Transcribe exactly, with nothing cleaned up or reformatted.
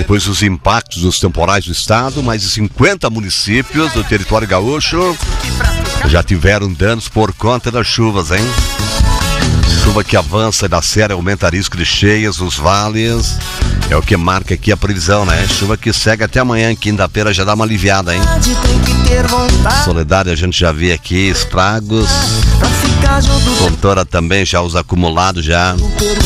Depois dos impactos dos temporais do estado, mais de cinquenta municípios do território gaúcho já tiveram danos por conta das chuvas, hein? Chuva que avança e da série aumenta risco de cheias nos vales. É o que marca aqui a previsão, né? Chuva que segue até amanhã, quinta-feira já dá uma aliviada, hein? Soledade, a gente já vê aqui estragos. Fontoura também já os acumulados já.